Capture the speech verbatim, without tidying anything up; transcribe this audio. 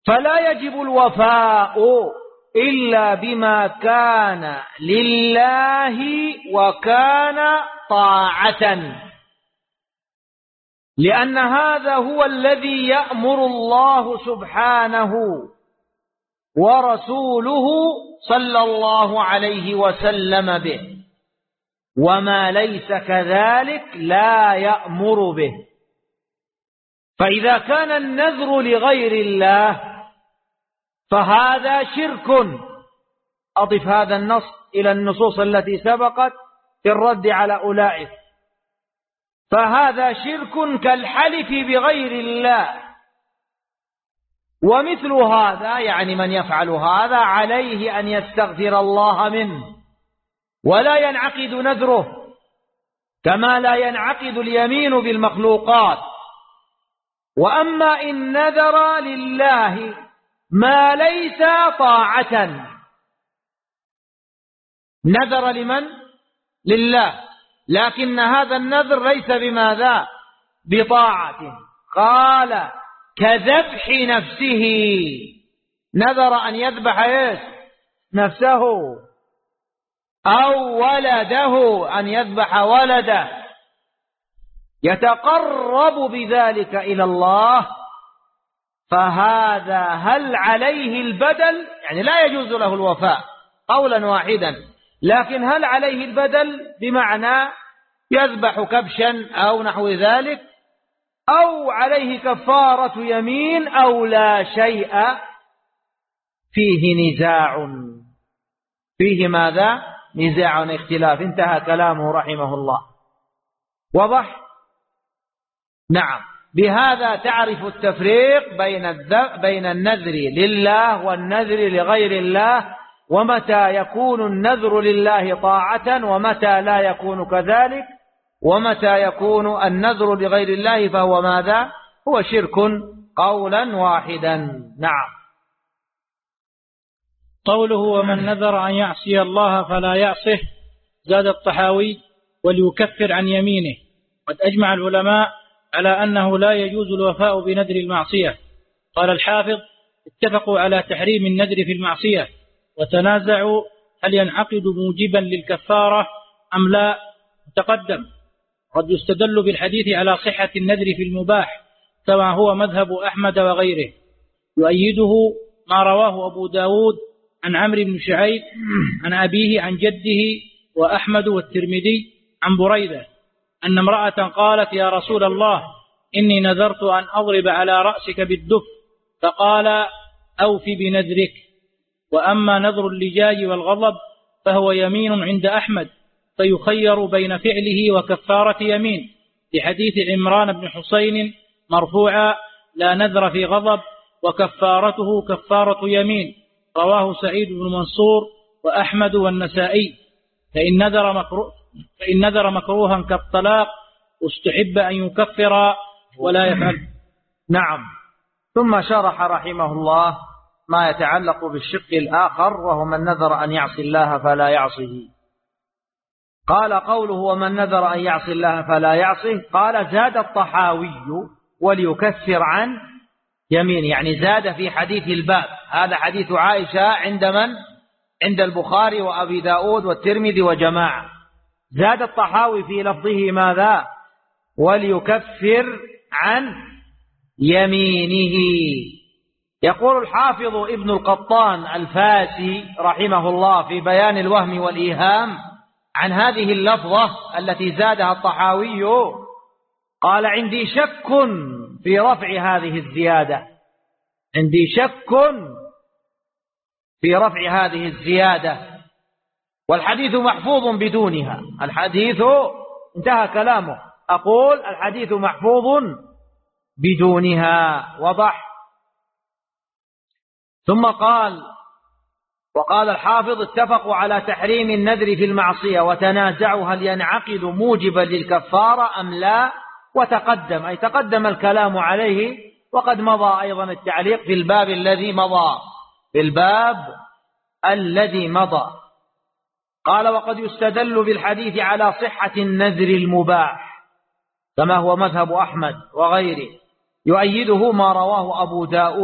فلا يجب الوفاء إلا بما كان لله وكان طاعة، لأن هذا هو الذي يأمر الله سبحانه ورسوله صلى الله عليه وسلم به، وما ليس كذلك لا يأمر به. فإذا كان النذر لغير الله فهذا شرك. أضف هذا النص إلى النصوص التي سبقت في الرد على أولئك، فهذا شرك كالحلف بغير الله. ومثل هذا يعني من يفعل هذا عليه أن يستغفر الله منه، ولا ينعقد نذره كما لا ينعقد اليمين بالمخلوقات. وأما إن نذر لله ما ليس طاعة، نذر لمن؟ لله، لكن هذا النذر ليس بماذا؟ بطاعة. قال كذبح نفسه، نذر أن يذبح إيش؟ نفسه، أو ولده أن يذبح ولده، يتقرب بذلك إلى الله، فهذا هل عليه البدل؟ يعني لا يجوز له الوفاء قولا واحدا، لكن هل عليه البدل بمعنى يذبح كبشا أو نحو ذلك، أو عليه كفارة يمين، أو لا شيء؟ فيه نزاع، فيه ماذا؟ نزاع، اختلاف. انتهى كلامه رحمه الله. وضح؟ نعم. بهذا تعرف التفريق بين بين النذر لله والنذر لغير الله، ومتى يكون النذر لله طاعة ومتى لا يكون كذلك، ومتى يكون النذر لغير الله فهو ماذا؟ هو شرك قولا واحدا. نعم. قوله ومن نذر أن يعصي الله فلا يعصه، زاد الطحاوي وليكفر عن يمينه. قد أجمع العلماء على أنه لا يجوز الوفاء بنذر المعصية. قال الحافظ اتفقوا على تحريم النذر في المعصية، وتنازعوا هل ينعقد موجبا للكفارة أم لا. تقدم قد يستدل بالحديث على صحة النذر في المباح كما هو مذهب أحمد وغيره. يؤيده ما رواه أبو داود عن عمرو بن شعيب عن أبيه عن جده وأحمد والترمذي عن بريدة أن امرأة قالت يا رسول الله إني نذرت أن أضرب على رأسك بالدف، فقال أوف بنذرك. وأما نذر اللجاج والغضب فهو يمين عند أحمد، فيخير بين فعله وكفارة يمين، لحديث عمران بن حسين مرفوعا لا نذر في غضب وكفارته كفارة يمين، رواه سعيد بن منصور وأحمد والنسائي. فإن نذر مكروه فإن نذر مكروها كالطلاق استحب أن يكفر ولا يفعل. نعم. ثم شرح رحمه الله ما يتعلق بالشق الآخر، وهو من نذر أن يعصي الله فلا يعصه. قال قوله ومن نذر أن يعصي الله فلا يعصه، قال زاد الطحاوي وليكفر عن يمين، يعني زاد في حديث الباب. هذا حديث عائشة عند من؟ عند البخاري وأبي داود والترمذي وجماعة. زاد الطحاوي في لفظه ماذا؟ وليكفر عن يمينه. يقول الحافظ ابن القطان الفاسي رحمه الله في بيان الوهم والإيهام عن هذه اللفظة التي زادها الطحاوي، قال عندي شك في رفع هذه الزيادة، عندي شك في رفع هذه الزيادة، والحديث محفوظ بدونها. الحديث انتهى كلامه، أقول الحديث محفوظ بدونها. وضح. ثم قال وقال الحافظ اتفقوا على تحريم النذر في المعصية، وتنازعوا هل ينعقد موجبا للكفارة أم لا. وتقدم أي تقدم الكلام عليه، وقد مضى أيضا التعليق في الباب الذي مضى في الباب الذي مضى. قال وقد يستدل بالحديث على صحة النذر المباح كما هو مذهب أحمد وغيره. يؤيده ما رواه أبو داود